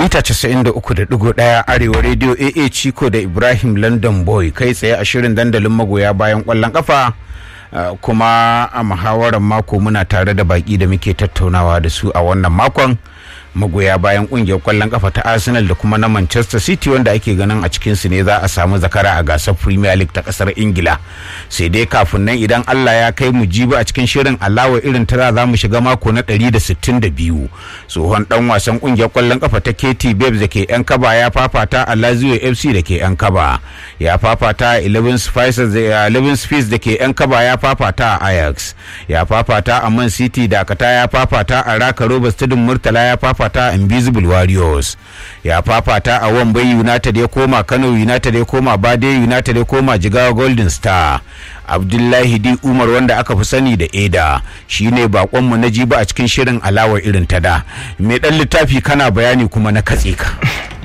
mita 93.1 arewa radio AA Chiko da Ibrahim London Boy kai tsaye a shirin dandalin magoya bayan kwallon kafa. Kuma a muhawarar mako muna tare da baki da muke tattaunawa da su a wannan makon, magoya bayan kungiyar kwallon kafa ta Arsenal da kuma na Manchester City, wanda ake ganin a cikin su ne za a samu zakara a gasar Premier League ta kasar Ingila. Sai dai kafin nan, idan Allah ya kai mu jibi a cikin shirin alawa irin tara, za mu shiga mako na 162. Tsohon dan wasan kungiyar kwallon kafa ta KT Babes da ke yan kaba ya fafata a Lazio FC da ke yan kaba, ya fafata a 11 Spurs da ke yan kaba, ya fafata a Ajax, ya fafata a Man City, Dakata ya fafata a Raka Roba Stadium, Murtala ya fafata a Invisible Warriors, ya fafata a Wambai United ya koma Kano United ya koma Bade United ya koma Jigawa Golden Star. Abdullahi D Umar, wanda aka fi sani da Eda, shine bakon mu na jiba a cikin shirin alawar irin ta da. Me dan littafi kana bayani kuma na katse ka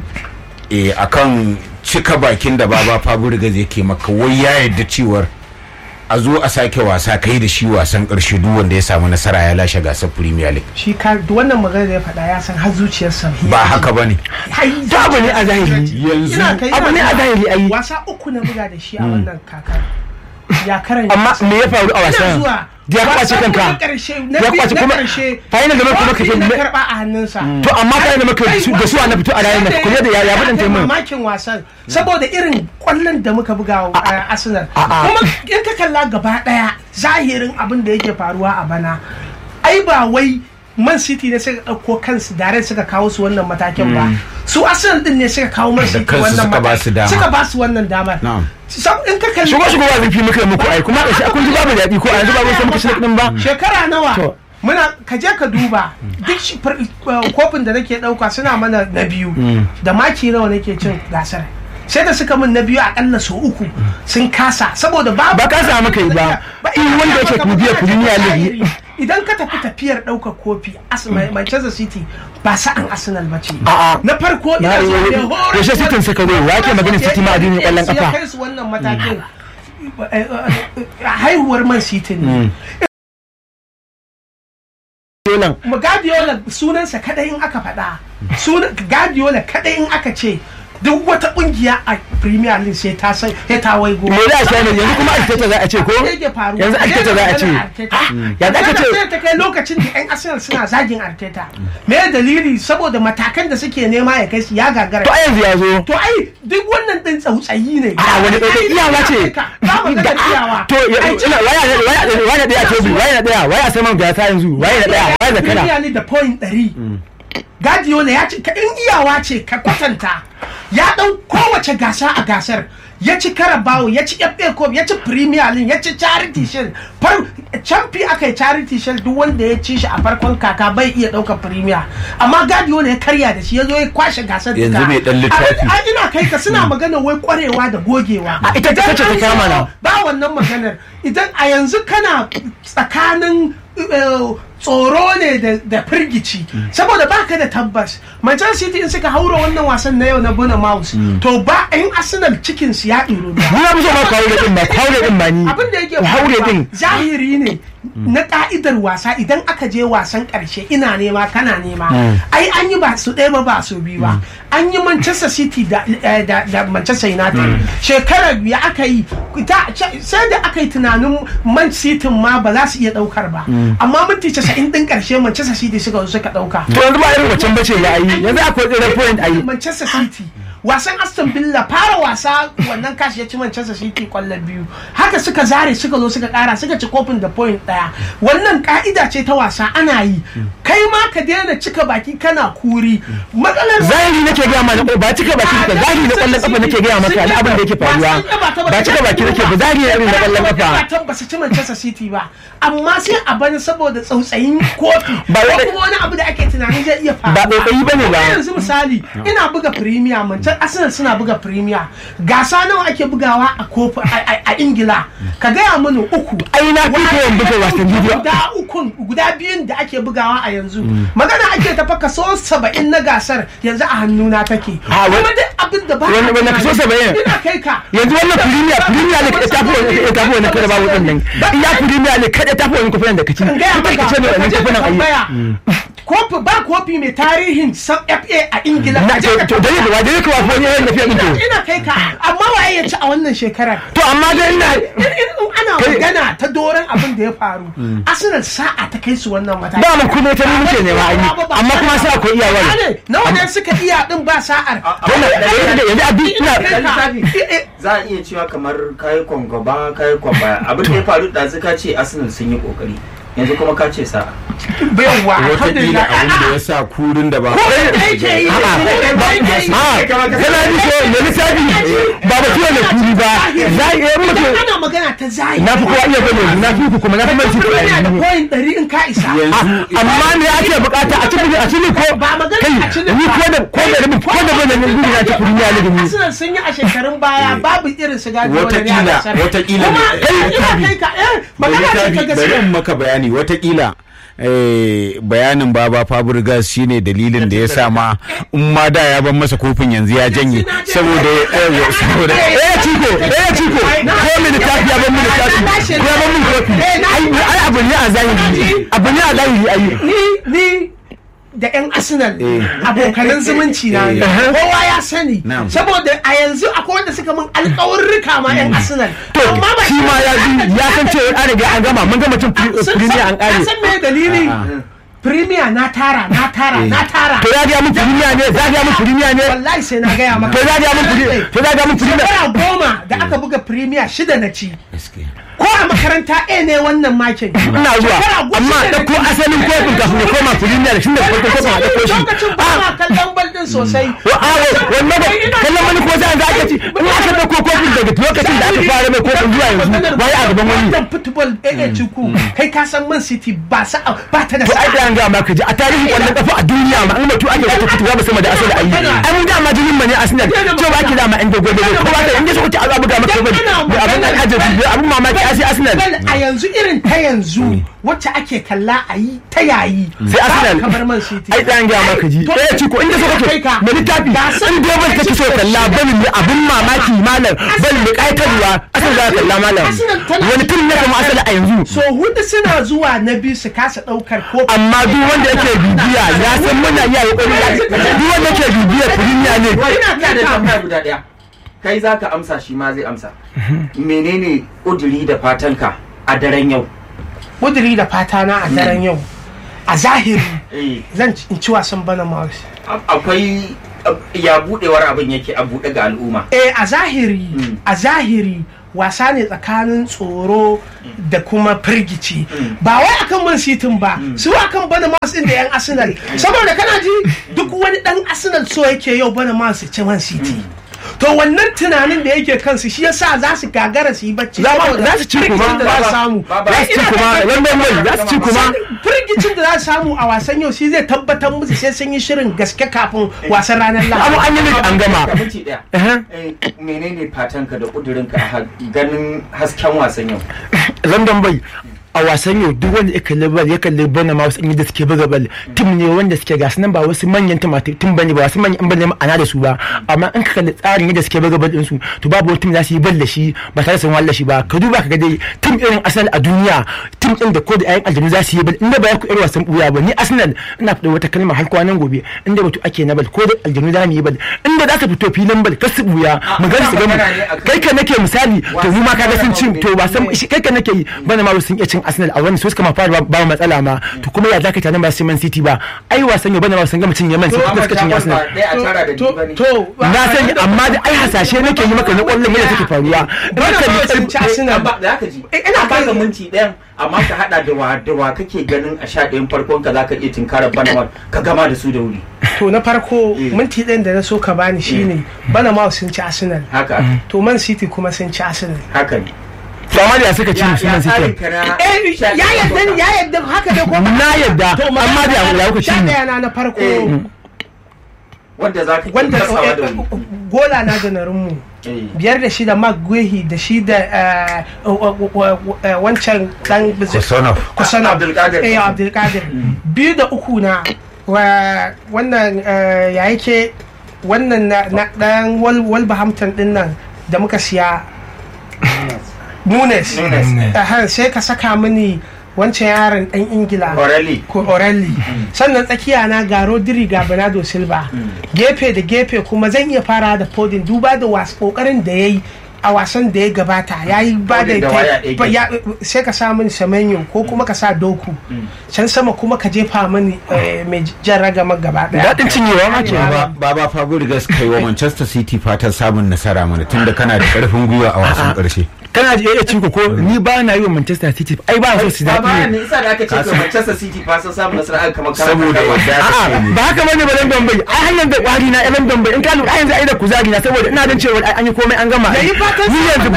akan cika bakin da Baba Fabregas yake maka, wai ya yadda cewar a zo a sake wasa kai da shi wasan karshe duk wanda ya samu nasara ya lashe gasar Premier League. Shi ka wannan magana da ya faɗa ya san har zuciyarsa ba haka bane. Da abu ne a zahiri yanzu, abu ne a zahiri ai. Wasa uku na buga da shi a wannan kakar. Ya karanta. Amma me ya faru a wasan? Ya kwace kanka. Ya kwace kuma final da muka kace na karba a hannunsa. To amma final da muka da su ana fito a rayin nan kuma da ya budan taimun. Mamakin wasan saboda irin kwallon da muka buga a Arsenal. Kuma in ka kalla gaba daya zahirin abin da yake faruwa a bana, ai ba wai Man City ne suka dauko kansu dare suka kawo su wannan matakin ba, su Arsenal din ne suka kawo Man City wannan matakin, suka ba su wannan damar. In ka kalli shigo ba zai fi muka muku ai, kuma da kun ji babu daɗi ko a yanzu babu sai muka shi din ba. Shekara nawa muna ka je ka duba duk kofin da nake dauka suna mana na biyu, da maki nawa nake cin gasar, sai da suka min na biyu akalla so uku sun kasa, saboda ba kasa maka yi ba. In wanda yake kubiyar Premier League, idan ka tafi tafiyar ɗaukar kofi Manchester City ba sa'an Arsenal ba ce. Na farko ina zuwa shi City suka zo, wake magana City ma addinin ƙwallon kafa. Ya kai su wannan matakin haihuwar Man City ne. Guardiola sunansa kadai in aka faɗa, Guardiola kadai in aka ce duk wata kungiya a Premier League sai ta sai ta waigo. Me za a ce ne yanzu kuma Arteta za a ce ko? Yanzu Arteta za a ce. Ya da ce ta kai lokacin da 'yan Arsenal suna zagin Arteta. Me dalili? Saboda matakan da suke nema ya kai su ya gagara. To yanzu ya zo. To ai duk wannan din tsautsayi ne. A wani ɗaya iyawa ce. Ba mu da iyawa. To waya da ya tobi, waya da ya, waya sai man gasa yanzu, waya da ya, waya da kana. Premier League da point 100. Guardiola ya ce in iyawa ce ka kwatanta, ya dau kowace gasa a gasar, ya ci Carabao, ya ci FA Cup, ya ci Premier League, ya ci Charity Shield. Champion aka yi Charity Shield, duk wanda ya ci shi a farkon kaka bai iya ɗaukar Premier, amma Guardiola ya karya da shi, ya zo ya kwashe gasar duka. Yanzu mai dan littafi. Ina kai ka suna magana wai kwarewa da gogewa. Ita ta ce ta kama na. Ba wannan maganar. Idan a yanzu kana tsakanin tsoro ne da firgici, saboda baka da tabbas. Manchester City in suka haura wannan wasan na yau na Bournemouth, to ba in Arsenal cikin su ya ɗiro da. Muna muso ma kawo din ba ni. Abin da yake faruwa zahiri ne na ka'idar wasa. Idan aka je wasan ƙarshe ina nema kana nema, ai an yi ba su ɗaya ba su biyu ba. An yi Manchester City da Manchester United shekarar ya aka yi, sai da aka yi tunanin Man City ma ba za su iya ɗaukar ba, amma minti 90 din ƙarshe Manchester City suka ɗauka. To yanzu ba irin wancan bace ya yi, yanzu akwai ɗaya point ayi. Manchester City wasan Aston Villa fara wasa wannan kashi ya ci Manchester City kwallon 2, haka suka zare suka zo suka kara suka ci kofin da point 1. Wannan ka'ida ce ta wasa ana yi, kai ma ka daina cika baki kana kuri. Matsalar zahiri nake ga ma, ba cika baki ka zahiri na kwallon kafa nake ga maka abin da yake faruwa, ba cika baki nake ba zahiri ne na kwallon kafa. Ba tabbata ci Manchester City ba, amma sai a bani saboda tsautsayin kofi ba kuma wani abu da ake tunanin zai iya faruwa. Ba tsautsayi bane ba. Yanzu misali ina buga Premier, Arsenal suna buga Premier, gasa nawa ake bugawa a kofi a Ingila? Ka gaya mana uku. Ai na fi yawan buga wasan bidiyo. Guda biyun da ake bugawa a yanzu. Magana ake ta fa kaso 70 na gasar yanzu a hannuna take. Kuma duk abin da ba. Wannan kaso 70. Ina kai ka. Yanzu wannan Premier ne kada ta fi wani kada babu din nan. Iya Premier ne kada ta fi wani kofin da kace. Ka gaya maka. Kace ne wannan kofin nan ayi. kofi ba kofi mai tarihin FA a Ingila na to da yake waje yake wato ne da fiye mutu ina kai ka amma waye ya ci a wannan shekarar to amma dai ina ana magana ta doron abin da ya faru Arsenal sa'a ta kai su wannan mataki ba mu kuma ta muke ne ma amma kuma sai akwai iyawa na wanda suka iya din ba sa'ar yanzu abi ina za a iya cewa kamar kai kwangaba kai kwambaya abin da ya faru da ka ce Arsenal sun yi kokari yanzu kuma ka ce sa'a baiwa watakila abin da ya sa kurin da ba yana ji so ne lissafi ba ba tuwa da kuri ba za a iya mutu ana magana ta zai na fi kowa iya gane na fi kuma na fi mai cikin da point 100 in ka isa amma me ake bukata a cikin ko ba magana a cikin ni ko da bane mun gudu na cikin duniya ne ni Arsenal sun yi a shekarun baya babu irin su gaji watakila magana ce ta bari gaskiya in maka bayani watakila bayanin baba Fabregas shine dalilin da ya sa ma in ma da ya ban masa kofin yanzu ya janye saboda ciko ko min tafi ya ban min tafi ya ban min kofi ai abu ne a zahiri ai ni da 'yan Arsenal abokanan zumunci na kowa ya sani saboda a yanzu akwai wanda suka min alƙawarrika ma 'yan Arsenal to shi ma ya san cewa an riga an gama mun gama cin premier an kare san me dalili Premier na tara to ya ga mun premier ne za ga mun premier ne wallahi sai na gaya maka to za ga mun premier shekara 10 da aka buga Premier 6 na ci ko a makaranta ne wannan makin ina zuwa amma da ko asalin kofin kafin ya koma premier shi da farko kofin a dauko shi lokacin ba ma kallon bal din sosai wannan kallon wani ko za a ci in aka dauko kofin daga lokacin da aka fara mai kofin zuwa yanzu bai a gaban wani dan football ciku kai ka san Man City ba ta da to ai da an ga maka ji a tarihin kwallon kafa a duniya ma an mutu ake ta fitowa ba sama da asali ayi ai mun da ma jinin mane Arsenal ce ba ki da ma an dogo ko ba ka inda su ci abu ga maka bane abin da ajabi abin mamaki sai Arsenal a yanzu irin ta yanzu wacce ake kalla a yi ta yayi sai Arsenal kamar Man City ai dan ga maka ji ci ko inda so kake me littafi in dogon kake so kalla bane ne abin mamaki malam bane ne kaitarwa Arsenal za ka kalla malam wani tun ne kuma Arsenal a yanzu so hudu suna zuwa na biyu su kasa daukar ko amma duk wanda yake bibiya ya san muna iya kokari duk wanda yake bibiya premier ne ina da tambaya guda daya kai za ka amsa shi ma zai amsa menene ƙudiri da fatanka a daren yau ƙudiri da fatana a daren yau a zahiri zan ci wasan bana mawus akwai ya budewar abin yake a bude ga al'umma a zahiri wasa ne tsakanin tsoro da kuma firgici ba wai akan Man City ba su akan bana masu inda yan Arsenal saboda kana ji duk wani dan Arsenal so yake yau bana masu ci Man City to wannan tunanin da yake kansu shi yasa za su gagara su yi bacci za su ci kuma za su samu za su ci kuma wannan za su ci kuma firgicin da za su samu a wasan yau shi zai tabbatar musu sai sun yi shirin gaske kafin wasan ranar Lahadi abu an yi an gama minti daya menene fatanka da kudurinka a ganin hasken wasan yau London bai a wasan yau duk wanda ya kalli bana ma wasu da suke buga bal tim ne wanda suke gasu nan ba wasu manyan tim bane ba wasu manyan bane ma'ana da su ba amma in ka kalli tsarin yadda suke buga bal din su to babu wani tim za su yi bal da shi ba tare da sun walla shi ba ka duba ka ga dai tim irin Arsenal a duniya tim din da ko da ayan aljanu za su yi bal inda ba ya ku irin wasan buya ba ni Arsenal ina fada wata kalma har kwanan gobe inda batu ake na bal ko da aljanu za mu yi bal inda za ka fito filin bal ka su buya mu ga su ga kai ka nake misali to mu ma ka ga sun cin to wasan kai ka nake yi bana ma sun iya cin Arsenal a wani su suka ma fara ba matsala ma to kuma ya zaka tana ba su Man City ba ai wasan yau bana ba sun ga mutun Yaman sai suka cin Arsenal to na sani amma da ai hasashe nake yi maka na kwallon yadda take faruwa bana sun ci Arsenal ba da ka ji ina ka minti ɗayan amma ka hada da wa kake ganin a 11 farkon ka zaka iya tinkarar bana ka gama da su da wuri to na farko minti ɗayan da na so ka bani shine bana ma sun ci Arsenal haka to Man City kuma sun ci Arsenal haka ne to amma da suka ci Man City ya yadda haka dai ko na yadda amma da ya ku ci na farko wanda zaka wanda gola na ganarin mu 5-6 Mark Guehi da shi da wancan dan Kusanov Abdulkadir 2-3 na wannan ya yake wannan na dan Wolverhampton din nan da muka siya Nunes sai ka saka mini wancan yaron dan Ingila Orelli sannan tsakiya na ga Rodri ga Bernardo Silva gefe da gefe kuma zan iya fara da Foden duba da kokarin da yayi a wasan da ya gabata ya yi ba da sai ka sa mini Semenyo ko kuma ka sa Doku can sama kuma ka jefa mini mai jan ragama gaba daya daɗin cinyewa ma ke ba Fabregas kai wa Manchester City fatan samun nasara mana tunda kana da karfin gwiwa a wasan karshe kana ji iya ciko ko ni ba na yi wa Manchester City ai ba so su daɗi ne isa da aka ce Manchester City fatan samun nasara kamar saboda wanda aka ce ba haka bane ba dan Bambai ai hanyar da kwari na Elan Bambai in ka lura yanzu ai da kuzari na saboda ina dan cewa an yi komai an gama ni yanzu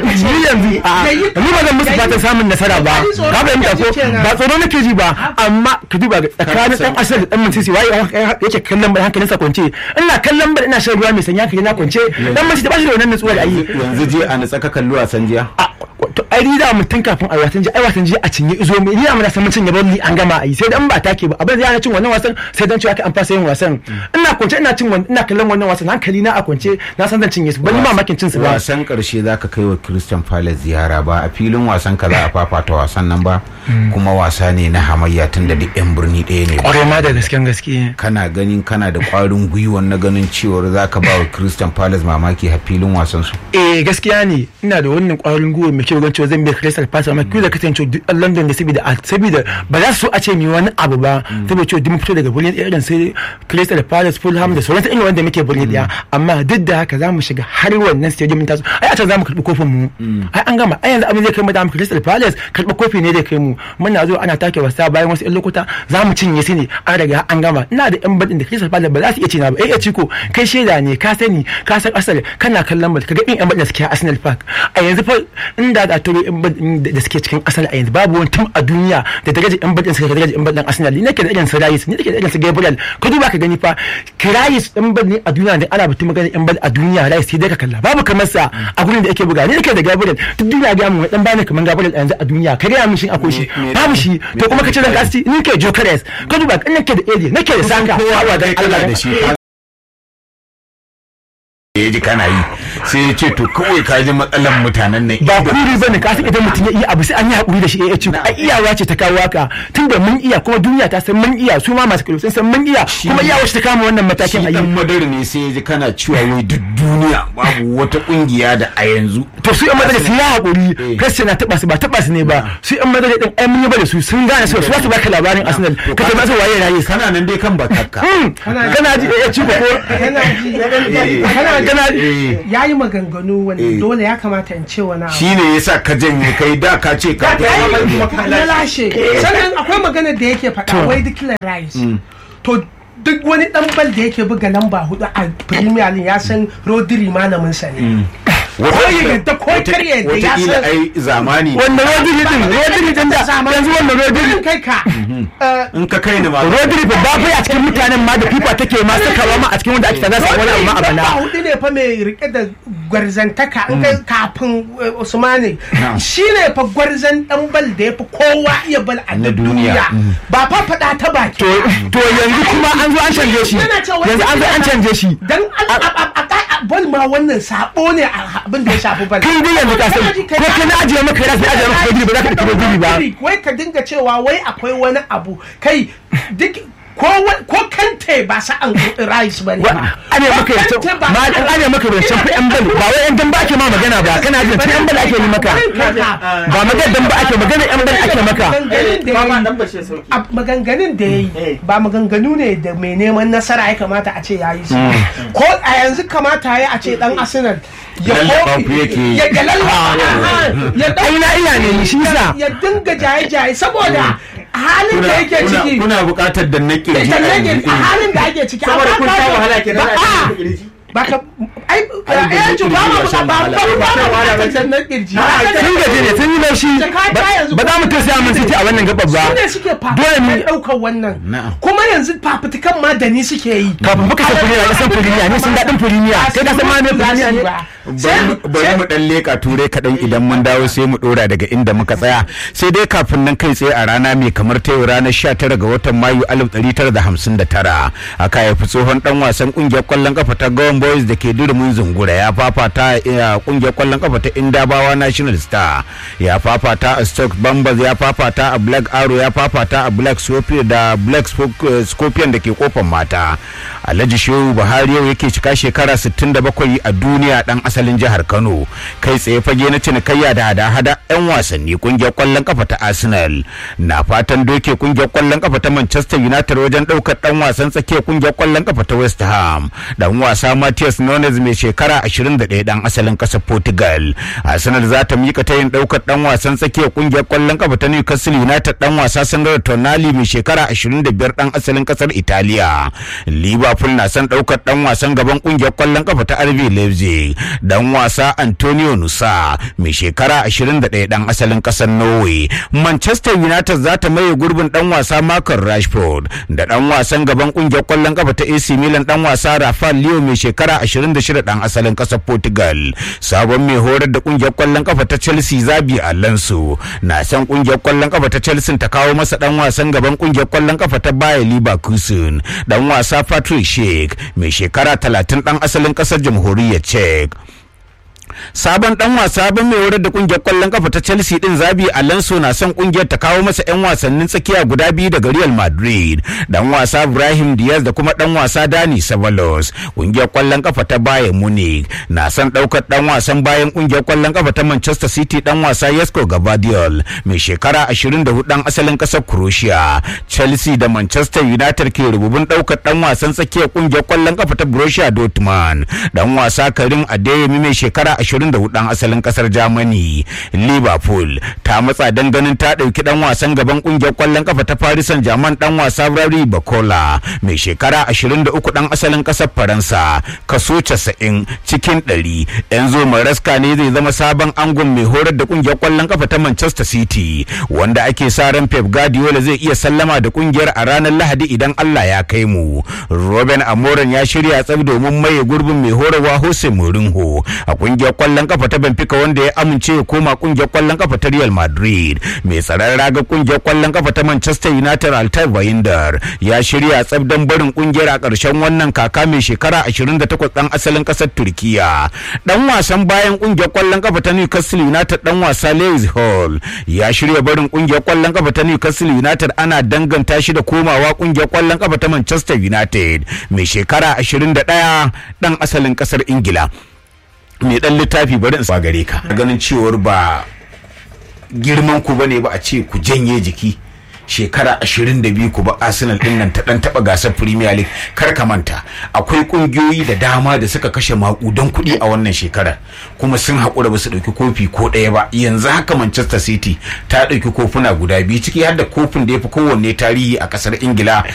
ni ba zan musu fatan samun nasara ba ka fahimta ko ba tsoro nake ji ba amma ka duba tsakanin dan asali da dan Manchester waye yake kallon bar hankalinsa kwance ina kallon bar ina shan ruwa mai sanya hankali na kwance dan Manchester ba shi da wannan nutsuwa da ayi yanzu je a nutsa ka kallo wasan jiya to ai rida mutun kafin a wasan jiya a cinye izo mai ni amma san mutun ya balli an gama ai sai dan ba take ba abin zai ana cin wannan wasan sai dan cewa kai an fasa yin wasan ina kwance ina kallon wannan wasan hankali na a kwance na san zan cinye su ban yi mamakin cin su ba wasan karshe zaka kai wa Crystal Palace ziyara ba a filin wasan ka za a fafata wasan nan ba kuma wasa ne na hamayya tunda duk yan birni ɗaya ne kwarai ma da gaske kana ganin kana da kwarin gwiwa na ganin cewar zaka ba wa Crystal Palace mamaki a filin wasan su gaskiya ne ina da wannan kwarin gwiwa mai kyau gan cewa zan bi Crystal Palace amma kiyo da kasance duk London da saboda ba za su so a ce mi wani abu ba saboda cewa duk fito daga birni ɗaya irin sai Crystal Palace Fulham da sauran irin wanda muke birni ɗaya amma duk da haka za mu shiga har wannan stadium tasu ai a can za mu karɓi kofin mu ai an gama ai yanzu abin zai kai mu da mu Crystal Palace karɓi kofi ne zai kai mu muna zo ana take wasa bayan wasu 'yan lokuta za mu cinye su ne an riga an gama ina da 'yan baɗin da Crystal Palace ba za su iya cina ba ciko kai shaida ne ka sani ka san asali kana kallon ba ka ga 'yan baɗin da suke a Arsenal Park a yanzu fa inda da turo 'yan baɗin da suke cikin asali a yanzu babu wani tim a duniya da darajar 'yan baɗin suka darajar 'yan baɗin Arsenal ne ke da irin su Rice ne ke da irin su Gabriel ka duba ka gani fa Rice 'yan baɗin a duniya da ana batun magana 'yan baɗin a duniya Rice sai dai ka kalla babu kamar sa a gurin da yake buga ne ke da Gabriel duk duniya ga mu dan bani kamar Gabriel a yanzu a duniya ka ga mun shin akwai shi babu shi to kuma ka ce ranka asiti ni ke Jokeres ka duba kan nake da Ede nake da Saka hawa dan Allah da shi ji kana yi sai ya ce to kawai ka ji matsalan mutanen nan ba kuri bane ka san idan mutum ya iya abu sai an yi hakuri da shi ce ai iyawa ce ta kawo haka tunda mun iya kuma duniya ta san mun iya su ma masu kallo sun san mun iya kuma iyawa ce ta kama wannan matakin ayi dan madari ne sai ya ji kana cewa wai duk duniya babu wata kungiya da a yanzu to su yan madari su ya hakuri kace na taba su ba taba su ne ba su yan madari din ai mun yi ba da su sun gane su za su baka labarin Arsenal ka ta masa waye rayi kana nan dai kan bakakka kana ji ci ko kana yayi maganganu wanda dole ya kamata in ce wani abu shine yasa ka janye kai da ka ce ka lashe sannan akwai magana da yake faɗa wai Declan Rice to duk wani dan bal da yake buga lamba 4 a Premier League ya san Rodri malamin sa ne da ko karye da ya san ai zamani wannan Rodri din da yanzu wannan Rodri kai ka in ka kai ni ma Rodri ba fa a cikin mutanen ma da FIFA take ma sakawa ma a cikin wanda ake tsada sai wani amma a bana hudu ne fa mai rike da gwarzantaka in kai kafin Usmani shine fa gwarzan dan bal da yafi kowa iya bal a duniya ba fa fada ta baki to yanzu kuma an zo an canje shi yanzu an zo an canje shi dan bal ma wannan sabo ne abin da ya shafi bal kai dai yanzu ka san ko kana ajiye maka ras da ajiye maka ba za ka dauki guri ba wai ka dinga cewa wai akwai wani abu kai duk ko Kante ba sa an Rice bane ane maka yace ma dan ane maka wancan fa yan bal ba wai yan dan ba ake ma magana ba kana jin yan bal ake yi maka ba magana dan ba ake magana yan bal ake maka maganganun da yayi ba maganganu ne da mai neman nasara ya kamata a ce yayi su ko a yanzu kamata ya a ce dan Arsenal ya galalla ya iya ne shi sa ya dinga jaye saboda halin da yake ciki kuna buƙatar da nake a halin da ake ciki saboda kun sha wahala kenan ba ka ai sun gaje ne sun yi laushi ba za mu tausaya mun City a wannan gabar ba ne suke fata ɗaukar wannan kuma yanzu fafutukan ma da ni suke yi kafin muka san firimiya san firimiya ne sun daɗin firimiya kai ka san ma me firimiya ne bari mu dan leka turai kaɗan idan mun dawo sai mu dora daga inda muka tsaya sai dai kafin nan kai tsaye a rana mai kamar ta yau ranar 19 ga watan Mayu 1959 aka haifi tsohon dan wasan kungiyar kwallon kafa ta Gowon Boys da ke durumin Zungura ya fafata a kungiyar kwallon kafa ta Indabawa National Star ya fafata a Stoke Bombers ya fafata a Black Arrow ya fafata a Black Scorpion da Black Scorpion da ke kofar mata. Alhaji Shehu Buhari yau yake cika shekara 67 a duniya, dan asalin jihar Kano. Kai tsaye fage na cinikayya da hada-hada 'yan wasanni kungiyar kwallon kafa ta Arsenal na fatan doke kungiyar kwallon kafa ta Manchester United wajen daukar dan wasan tsakiyar kungiyar kwallon kafa ta West Ham. Dan wasa Matheus Nunes mai shekara 21 dan asalin kasar Portugal. Arsenal za ta mika tayin daukar dan wasan tsakiyar kungiyar kwallon kafa ta Newcastle United dan wasa Sandro Tonali mai shekara 25 dan asalin kasar Italiya. Liverpool na son daukar dan wasan gaban kungiyar kwallon kafa ta RB Leipzig dan wasa Antonio Nusa mai shekara 21 dan asalin kasar Norway. Manchester United za ta maye gurbin dan wasa Marcus Rashford da dan wasan gaban kungiyar kwallon kafa ta AC Milan dan wasa Rafael Leo mai shekara 26 dan asalin kasar Portugal. Sabon mai horar da kungiyar kwallon kafa ta Chelsea Xabi Alonso na san kungiyar kwallon kafa ta Chelsea ta kawo masa dan wasan gaban kungiyar kwallon kafa ta Bayer Leverkusen dan wasa Patrick Schick mai shekara 30 dan asalin kasar Jamhuriyar Czech. Sabon dan wasa ban mai horar da kungiyar kwallon kafa ta Chelsea din Xabi Alonso na son kungiyar ta kawo masa yan wasannin tsakiya guda biyu daga Real Madrid, dan wasa Brahim Diaz da kuma dan wasa Dani Ceballos. Kungiyar kwallon kafa ta Bayern Munich na son daukar dan wasan bayan kungiyar kwallon kafa ta Manchester City dan wasa Josko Gvardiol mai shekara 24 dan asalin kasar Croatia. Chelsea da Manchester United ke rububin daukar dan wasan tsakiyar kungiyar kwallon kafa ta Borussia Dortmund, dan wasa Karim Adeyemi mai shekara 24 dan asalin kasar Germany. Liverpool ta matsa dan ganin ta dauki dan wasan gaban kungiyar kwallon kafa ta Paris Saint-Germain dan wasa Rari Bakola mai shekara 23 dan asalin kasar Faransa. Kaso 90 cikin 100 Enzo Maresca ne zai zama sabon angon mai horar da kungiyar kwallon kafa ta Manchester City, wanda ake sa ran Pep Guardiola zai iya sallama da kungiyar a ranar Lahadi idan Allah ya kai mu. Ruben Amorim ya shirya tsab domin maye gurbin mai horarwa Jose Mourinho a kungiyar kwallon kafa ta Benfica, wanda ya amince ya koma kungiyar kwallon kafa ta Real Madrid. Mai tsaron raga kungiyar kwallon kafa ta Manchester United Altay Bayindar ya shirya tsab dan barin kungiyar a ƙarshen wannan kaka mai shekara 28 dan asalin ƙasar Turkiya. Dan wasan bayan kungiyar kwallon kafa ta Newcastle United dan wasa Lewis Hall ya shirya barin kungiyar kwallon kafa ta Newcastle United, ana danganta shi da komawa kungiyar kwallon kafa ta Manchester United mai shekara 21 dan asalin ƙasar Ingila. Mai dan littafi bari in sa gare ka, ganin cewar ba girman ku bane ba a ce ku janye jiki shekara 22 ku ba Arsenal din nan ta dan taba gasar Premier League. Kar ka manta akwai kungiyoyi da dama da suka kashe makudan kuɗi a wannan shekarar kuma sun haƙura ba su ɗauki kofi ko ɗaya ba. Yanzu haka Manchester City ta ɗauki kofuna guda biyu, ciki har da kofin da ya fi kowanne tarihi a ƙasar Ingila